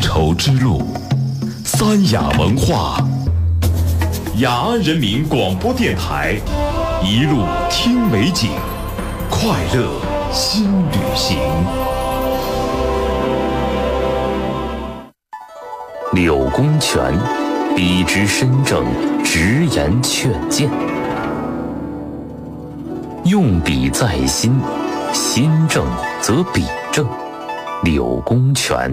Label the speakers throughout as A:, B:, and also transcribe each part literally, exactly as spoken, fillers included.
A: 绸之路，三雅文化，雅安人民广播电台，一路听美景，快乐新旅行。
B: 柳公权，笔直身正，直言劝谏，用笔在心，心正则笔正。柳公权。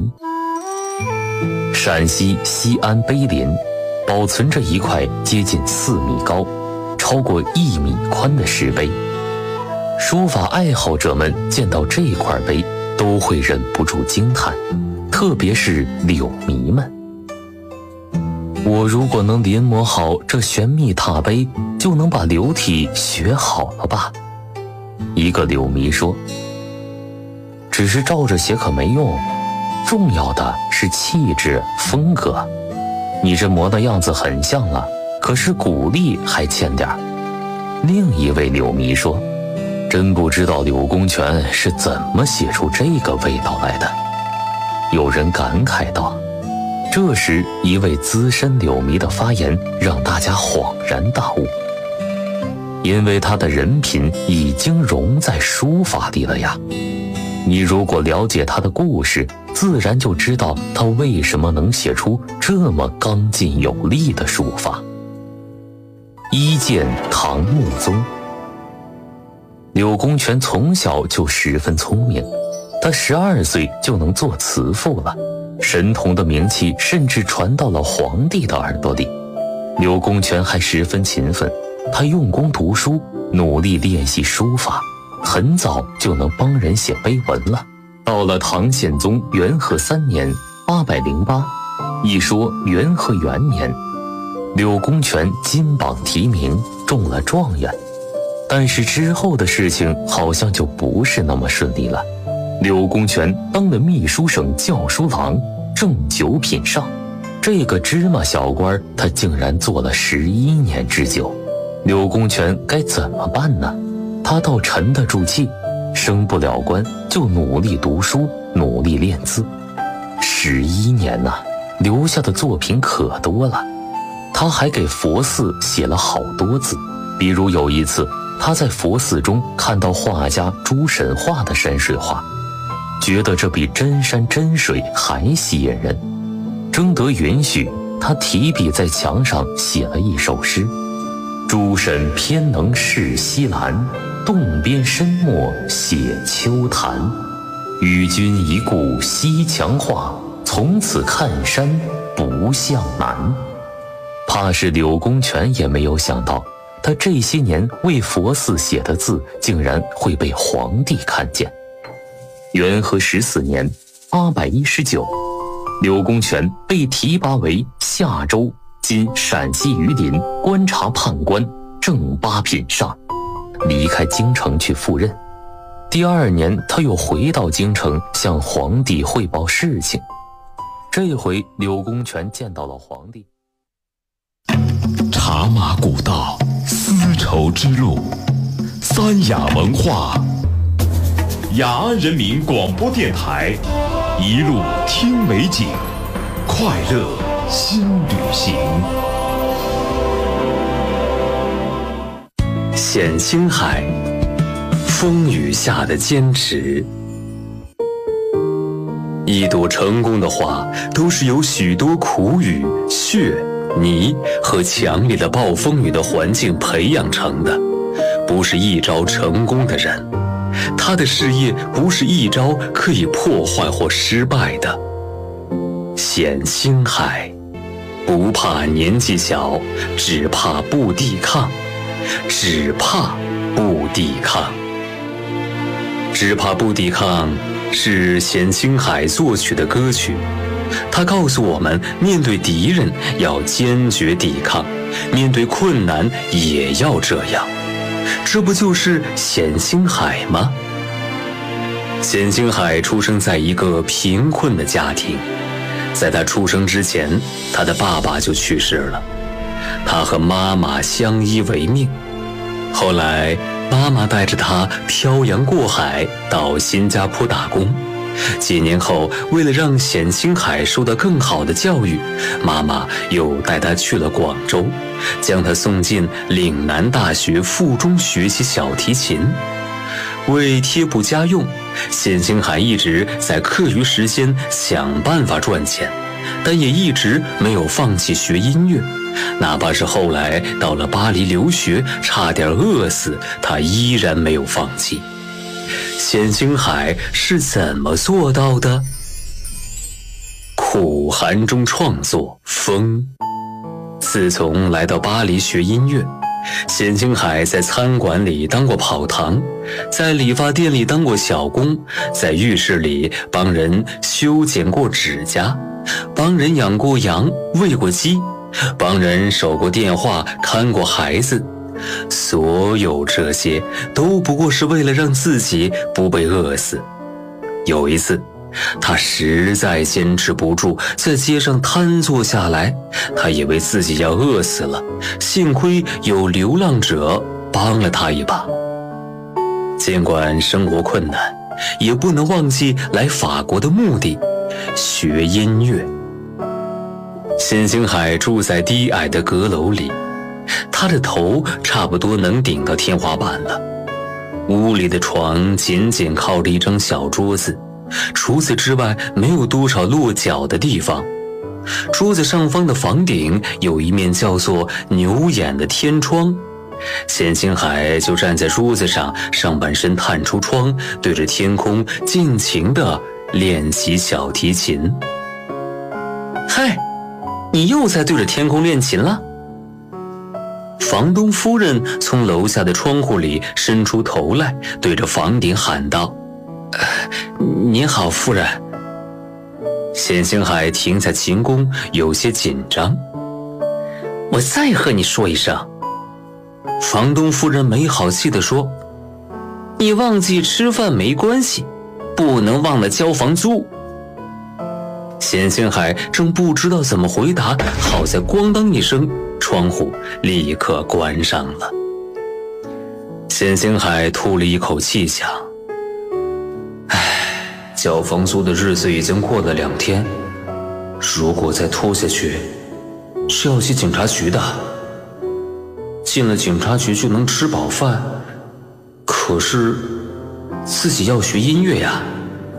B: 陕西西安碑林保存着一块接近四米高、超过一米宽的石碑。书法爱好者们见到这块碑都会忍不住惊叹，特别是柳迷们。我如果能临摹好这玄秘拓碑，就能把柳体学好了吧？一个柳迷说，只是照着写可没用，重要的是气质风格。你这模的样子很像了，可是骨力还欠点儿。另一位柳迷说，真不知道柳公权是怎么写出这个味道来的。有人感慨道。这时一位资深柳迷的发言让大家恍然大悟，因为他的人品已经融在书法里了呀。你如果了解他的故事，自然就知道他为什么能写出这么刚劲有力的书法。一见唐穆宗。柳公权从小就十分聪明，他十二岁就能做词赋了，神童的名气甚至传到了皇帝的耳朵里。柳公权还十分勤奋，他用功读书，努力练习书法，很早就能帮人写碑文了。到了唐宪宗元和三年八百零八，一说元和元年，柳公权金榜题名，中了状元。但是之后的事情好像就不是那么顺利了。柳公权当了秘书省校书郎，正九品上，这个芝麻小官他竟然做了十一年之久。柳公权该怎么办呢？他倒沉得住气，升不了官就努力读书，努力练字。十一年呐、啊，留下的作品可多了。他还给佛寺写了好多字，比如有一次他在佛寺中看到画家朱沈画的山水画，觉得这比真山真水还吸引人，征得允许，他提笔在墙上写了一首诗：朱沈偏能识西兰，洞边深墨写秋潭。与君一顾西墙画，从此看山不向南。怕是柳公权也没有想到，他这些年为佛寺写的字竟然会被皇帝看见。元和十四年八百一十九，柳公权被提拔为夏州今陕西榆林观察判官，正八品上，离开京城去赴任。第二年他又回到京城向皇帝汇报事情。这回柳公权见到了皇帝。
A: 茶马古道，丝绸之路，三雅文化，雅安人民广播电台，一路听美景，快乐新旅行。
B: 冼星海，风雨下的坚持。一朵成功的花，都是由许多苦雨、血、泥和强烈的暴风雨的环境培养成的，不是一朝成功的人，他的事业不是一朝可以破坏或失败的。冼星海，不怕年纪小，只怕不抵抗，只怕不抵抗。只怕不抵抗是冼星海作曲的歌曲，他告诉我们，面对敌人要坚决抵抗，面对困难也要这样。这不就是冼星海吗？冼星海出生在一个贫困的家庭，在他出生之前，他的爸爸就去世了，他和妈妈相依为命。后来妈妈带着他漂洋过海到新加坡打工， 几年后，为了让冼星海受到更好的教育，妈妈又带他去了广州，将他送进岭南大学附中学习小提琴。为贴补家用，冼星海一直在课余时间想办法赚钱，但也一直没有放弃学音乐。哪怕是后来到了巴黎留学，差点饿死，他依然没有放弃。冼星海是怎么做到的？苦寒中创作风。自从来到巴黎学音乐，冼星海在餐馆里当过跑堂，在理发店里当过小工，在浴室里帮人修剪过指甲，帮人养过羊，喂过鸡，帮人守过电话，看过孩子。所有这些都不过是为了让自己不被饿死。有一次，他实在坚持不住，在街上瘫坐下来，他以为自己要饿死了，幸亏有流浪者帮了他一把。尽管生活困难，也不能忘记来法国的目的——学音乐。冼星海住在低矮的阁楼里，他的头差不多能顶到天花板了。屋里的床紧紧靠着一张小桌子，除此之外没有多少落脚的地方。桌子上方的房顶有一面叫做牛眼的天窗，冼星海就站在桌子上，上半身探出窗，对着天空尽情地练习小提琴。嗨，你又在对着天空练琴了？房东夫人从楼下的窗户里伸出头来，对着房顶喊道：“呃、您好，夫人。”冼星海停下琴弓，有些紧张。“我再和你说一声。”房东夫人没好气地说，“你忘记吃饭没关系，不能忘了交房租。”冼星海正不知道怎么回答，好在咣当一声，窗户立刻关上了。冼星海吐了一口气，想：唉，交房租的日子已经过了两天，如果再拖下去，是要进警察局的。进了警察局就能吃饱饭，可是自己要学音乐呀。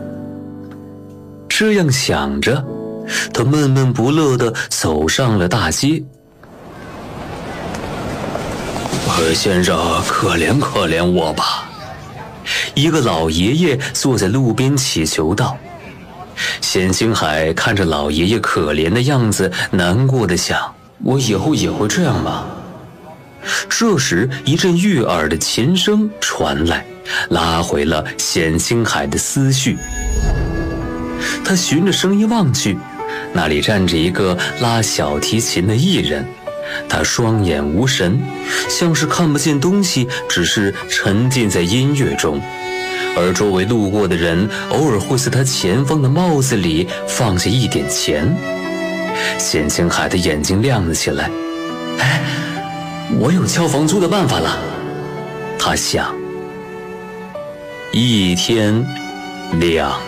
B: 这样想着，他闷闷不乐地走上了大街。“先生，可怜可怜我吧！”一个老爷爷坐在路边乞求道。冼星海看着老爷爷可怜的样子，难过地想：我以后也会这样吗？这时，一阵悦耳的琴声传来，拉回了冼星海的思绪。他循着声音望去，那里站着一个拉小提琴的艺人。他双眼无神，像是看不见东西，只是沉浸在音乐中。而周围路过的人偶尔会在他前方的帽子里放下一点钱。冼星海的眼睛亮了起来，哎，我有交房租的办法了，他想。一天，两